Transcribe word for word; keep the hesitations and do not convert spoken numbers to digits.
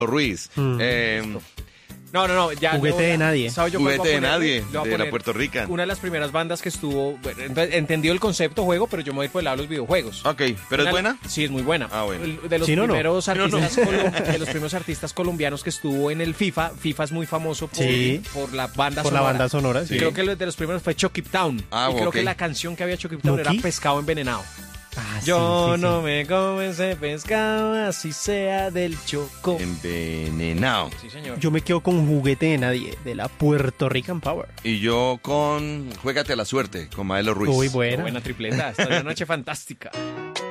Ruiz. Mm. Eh, No, no, no. Ya, Juguete yo- de nadie. ¿sabe yo cuál Juguete voy a de poner? nadie, Le voy a de la poner Puerto Rican. Una de las primeras bandas que estuvo... Bueno, entonces, entendió el concepto juego, pero yo me voy por el lado de los videojuegos. ok, ¿pero es Una- buena? Sí, es muy buena. Ah, bueno. El- De los, Sí, no, no. primeros no, no. artistas colom- de los primeros artistas colombianos que estuvo en el FIFA. FIFA es muy famoso por, Sí. por la banda Por la sonora. banda sonora, sí. Creo que lo- de los primeros fue Chucky Town. Ah, y creo ok. que la canción que había Chucky Town era ¿Nuki? Pescado Envenenado. Ah, sí, Yo sí, sí. no me como ese pescado, así sea del Choco. Envenenado. Sí, señor. Yo me quedo con Juguete de nadie, de la Puerto Rican Power. Y yo con Juégate a la suerte, con Maelo Ruiz. Uy, Qué buena. buena tripleta. Esta es una noche fantástica.